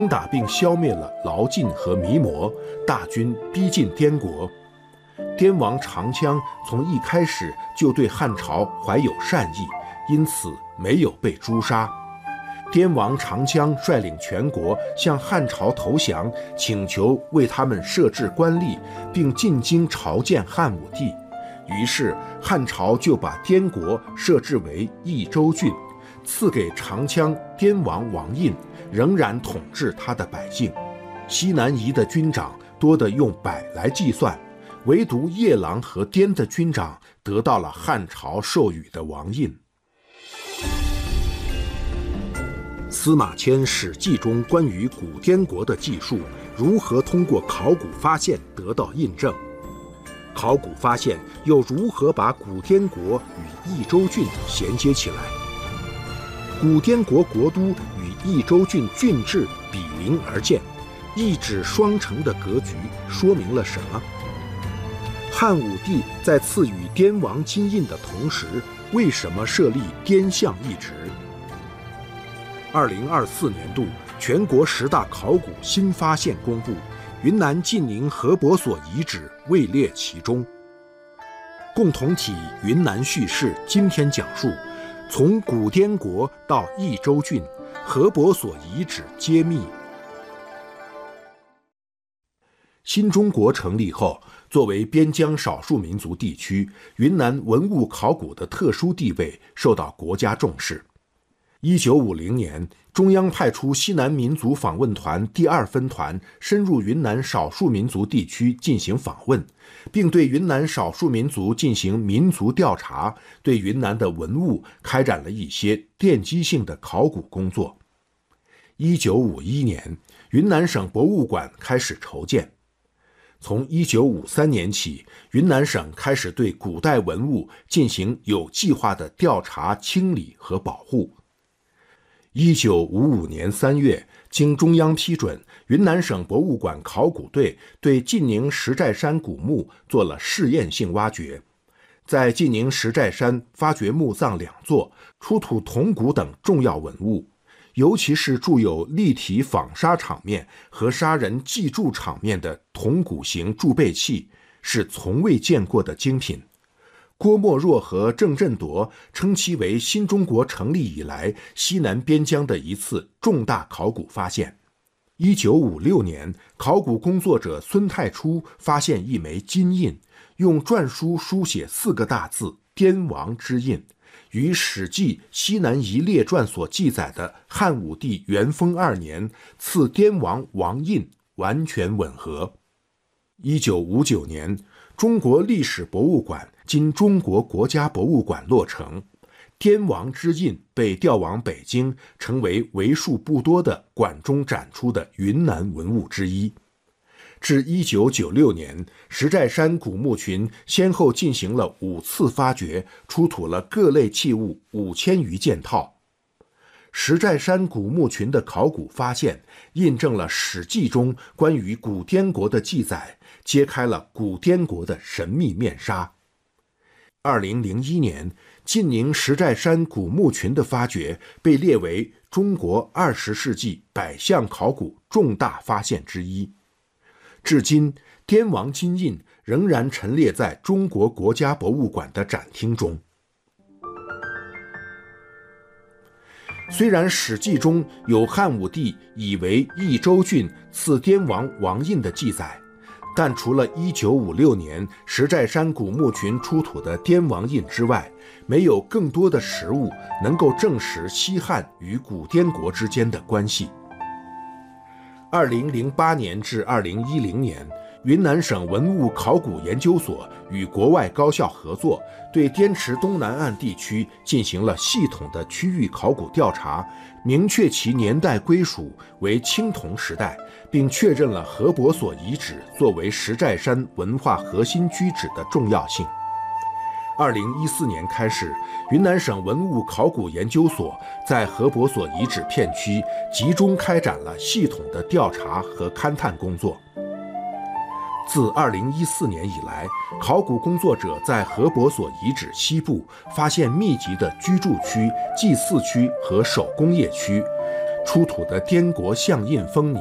打并消灭了劳晋和弥摩，大军逼近滇国。滇王长枪从一开始就对汉朝怀有善意，因此没有被诛杀。滇王长枪率领全国向汉朝投降，请求为他们设置官吏，并进京朝见汉武帝。于是汉朝就把滇国设置为益州郡，赐给长枪滇王王印，仍然统治他的百姓。西南夷的军长多得用百来计算，唯独夜郎和滇的军长得到了汉朝授予的王印。司马迁《史记》中关于古滇国的记述，如何通过考古发现得到印证？考古发现又如何把古滇国与益州郡衔接起来？古滇国国都与益州郡郡治比邻而建，一指双城的格局说明了什么？汉武帝在赐予滇王金印的同时，为什么设立滇相一职？2024年度全国10大考古新发现公布，云南晋宁河伯所遗址位列其中。共同体云南叙事今天讲述，从古滇国到益州郡，河伯所遗址揭秘。新中国成立后，作为边疆少数民族地区，云南文物考古的特殊地位受到国家重视。1950年，中央派出西南民族访问团第2分团深入云南少数民族地区进行访问，并对云南少数民族进行民族调查，对云南的文物开展了一些奠基性的考古工作。1951年，云南省博物馆开始筹建。从1953年起，云南省开始对古代文物进行有计划的调查、清理和保护。1955年3月，经中央批准，云南省博物馆考古队对晋宁石寨山古墓做了试验性挖掘。在晋宁石寨山发掘墓葬2座，出土铜鼓等重要文物，尤其是铸有立体纺纱场面和杀人祭柱场面的铜鼓形铸贝器，是从未见过的精品。郭沫若和郑振铎称其为新中国成立以来西南边疆的一次重大考古发现。1956年，考古工作者孙太初发现一枚金印，用篆书书写4个大字“滇王之印”，与《史记·西南夷列传》所记载的汉武帝元丰2年赐滇王王印完全吻合。1959年，中国历史博物馆今中国国家博物馆落成，滇王之印被调往北京，成为为数不多的馆中展出的云南文物之一。至1996年，石寨山古墓群先后进行了5次发掘，出土了各类器物5000余件套。石寨山古墓群的考古发现，印证了《史记》中关于古滇国的记载，揭开了古滇国的神秘面纱。2001年，晋宁石寨山古墓群的发掘被列为中国20世纪100项考古重大发现之一。至今，滇王金印仍然陈列在中国国家博物馆的展厅中。虽然《史记》中有汉武帝以为益州郡赐滇王王印的记载，但除了1956年石寨山古墓群出土的滇王印之外，没有更多的实物能够证实西汉与古滇国之间的关系。2008年至2010年，云南省文物考古研究所与国外高校合作，对滇池东南岸地区进行了系统的区域考古调查，明确其年代归属为青铜时代，并确认了河伯所遗址作为石寨山文化核心居址的重要性。2014年开始，云南省文物考古研究所在河伯所遗址片区集中开展了系统的调查和勘探工作。自2014年以来，考古工作者在河伯所遗址西部发现密集的居住区、祭祀区和手工业区， 出土的滇国象印封泥